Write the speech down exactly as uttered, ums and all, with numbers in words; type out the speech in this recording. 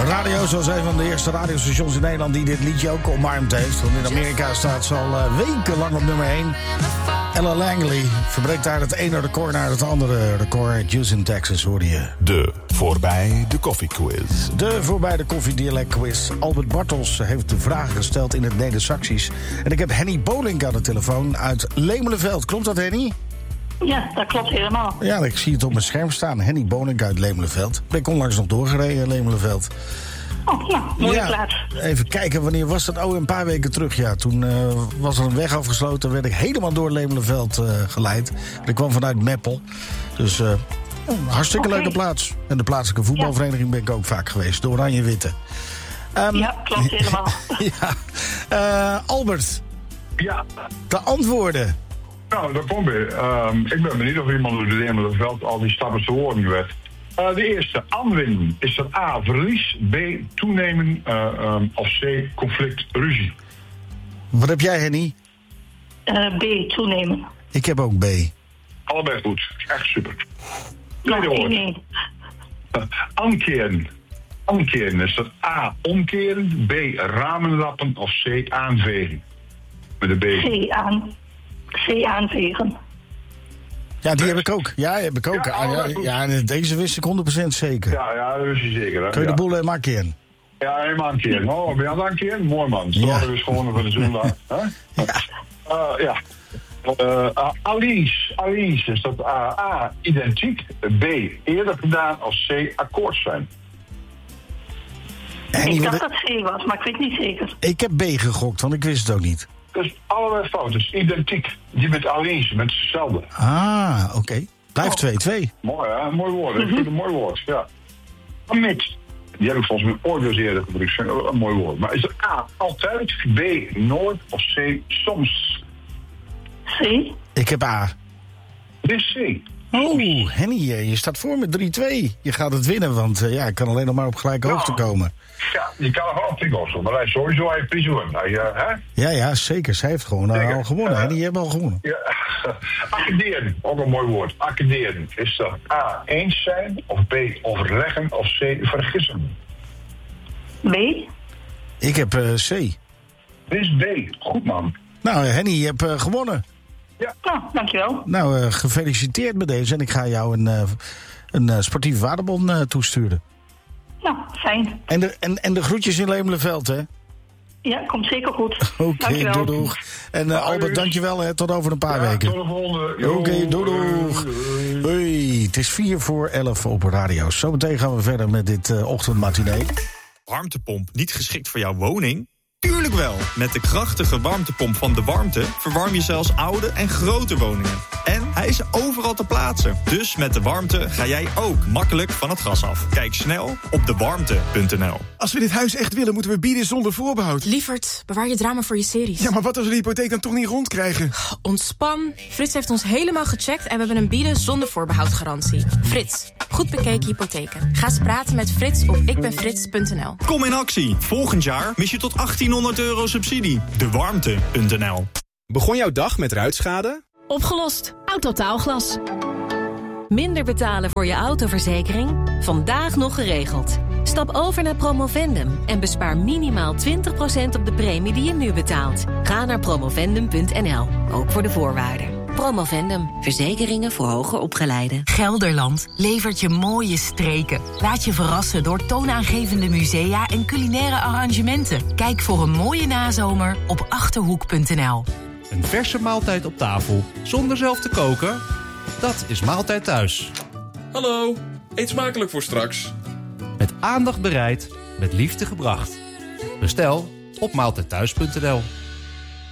Radio, zoals een van de eerste radiostations in Nederland die dit liedje ook omarmd heeft. Want in Amerika staat ze al uh, wekenlang op nummer één. Ella Langley verbreekt daar het ene record naar het andere record. Juice in Texas hoorde je. De Voorbij de Koffiequiz. De Voorbij de Koffiedialect quiz. Albert Bartels heeft de vragen gesteld in het Neder-Saxisch. En ik heb Henny Bolink aan de telefoon uit Lemelenveld. Klopt dat, Henny? Ja, dat klopt helemaal. Ja, ik zie het op mijn scherm staan. Henny Bolink uit Lemelenveld. Ben ik onlangs nog doorgereden, Lemelenveld. Oh, nou, mooie ja, plaats. Even kijken, wanneer was dat? Oh, een paar weken terug, ja. Toen uh, was er een weg afgesloten. Werd ik helemaal door Lemelenveld uh, geleid. Ik kwam vanuit Meppel. Dus uh, een hartstikke okay. leuke plaats. En de plaatselijke voetbalvereniging ja. ben ik ook vaak geweest. De Oranje-Witte. Um, ja, klopt helemaal. ja. uh, Albert. Ja. De antwoorden. Nou, daar kom je. Um, ik ben benieuwd of iemand door de Lemelenveld al die stappen te horen werd. Uh, de eerste, aanwinnen. Is dat A, verlies, B, toenemen uh, um, of C, conflict, ruzie? Wat heb jij, Henny? Uh, B, toenemen. Ik heb ook B. Allebei goed. Echt super. Tweede nou, woord. nee, nee. Uh, ankeren. Ankeren. Is dat A, omkeren, B, ramenlappen of C, aanvegen? Met de B. C, aan. C, aanvegen. Ja, die heb ik ook. Ja, die heb ik ook. Ja, ja, ja, ja, deze wist ik honderd procent zeker. Ja, ja, dat wist je zeker. Hè? Kun je ja. de boel helemaal keren? Ja, helemaal ankeren. Oh, ben je aan het ankeren? Mooi man. Zo ja. dus gewoon voor de zondag. Huh? Ja. Uh, ja. Uh, uh, Alice. Alice is dat A, A, identiek, B, eerder gedaan of C, akkoord zijn. En ik dacht de... dat C was, maar ik weet niet zeker. Ik heb B gegokt, want ik wist het ook niet. Dus allebei fout. Dus identiek. Die met Alice, met hetzelfde. Ah, oké. Okay. Blijft twee twee. Oh. Mooi, hè? Mooi woord. Ik vind het een mooi woord, ja. Amit. Die heb ik volgens mij ooit weer eerder gebruikt. Vind ik een mooi woord. Maar is het A, altijd, B, nooit of C, soms? C. Ik heb A. Dit is C. Oh, Henny, je staat voor met drie twee. Je gaat het winnen, want uh, ja, ik kan alleen nog maar op gelijke nou, hoogte komen. Ja, je kan er gewoon op die goal. Maar hij is sowieso een prijs winnen. Hè? Ja, ja, zeker. Zij heeft gewoon uh, al gewonnen. Uh, Henny, je hebt al gewonnen. Ja. Accederen, ook een mooi woord. Accederen. Is dat A, eens zijn, of B, overleggen, of C, vergissen? B. Ik heb uh, C. Dit is B. Goed, man. Nou, Henny, je hebt uh, gewonnen. Ja. Nou, dankjewel. Nou, uh, gefeliciteerd met deze. En ik ga jou een, uh, een uh, sportief waardebon uh, toesturen. Nou, fijn. En de, en, en de groetjes in Lemelenveld, hè? Ja, komt zeker goed. Oké, okay, doei doeg. En uh, Albert, dankjewel, hè. Tot over een paar ja, weken. Tot de volgende. Oké, okay, doei doeg. Hoi, het is vier voor elf op radio. Zometeen gaan we verder met dit uh, ochtendmatinee. Warmtepomp niet geschikt voor jouw woning? Tuurlijk wel! Met de krachtige warmtepomp van De Warmte verwarm je zelfs oude en grote woningen. En hij is overal te plaatsen. Dus met De Warmte ga jij ook makkelijk van het gas af. Kijk snel op de warmte punt n l. Als we dit huis echt willen, moeten we bieden zonder voorbehoud. Lievert, bewaar je drama voor je series. Ja, maar wat als we de hypotheek dan toch niet rondkrijgen? Ontspan. Frits heeft ons helemaal gecheckt en we hebben een bieden zonder voorbehoud garantie. Frits, goed bekeken hypotheken. Ga eens praten met Frits op ikbenfrits punt n l. Kom in actie. Volgend jaar mis je tot achttienhonderd euro subsidie. de warmte punt n l. Begon jouw dag met ruitschade? Opgelost. Autotaalglas. Minder betalen voor je autoverzekering? Vandaag nog geregeld. Stap over naar Promovendum en bespaar minimaal twintig procent op de premie die je nu betaalt. Ga naar promovendum punt n l, ook voor de voorwaarden. Promovendum, verzekeringen voor hoger opgeleiden. Gelderland levert je mooie streken. Laat je verrassen door toonaangevende musea en culinaire arrangementen. Kijk voor een mooie nazomer op achterhoek punt n l. Een verse maaltijd op tafel, zonder zelf te koken? Dat is Maaltijd Thuis. Hallo, eet smakelijk voor straks. Met aandacht bereid, met liefde gebracht. Bestel op maaltijdthuis punt n l.